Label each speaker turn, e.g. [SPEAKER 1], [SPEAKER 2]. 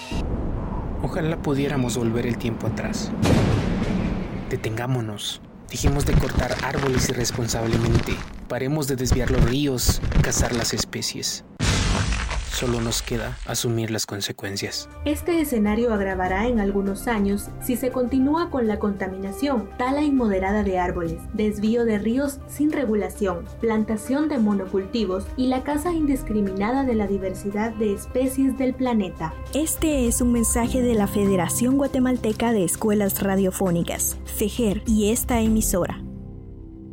[SPEAKER 1] Ojalá pudiéramos volver el tiempo atrás. Detengámonos. Dejemos de cortar árboles irresponsablemente. Paremos de desviar los ríos, cazar las especies. Solo nos queda asumir las consecuencias.
[SPEAKER 2] Este escenario agravará en algunos años si se continúa con la contaminación, tala inmoderada de árboles, desvío de ríos sin regulación, plantación de monocultivos y la caza indiscriminada de la diversidad de especies del planeta.
[SPEAKER 3] Este es un mensaje de la Federación Guatemalteca de Escuelas Radiofónicas, FEGER, y esta emisora.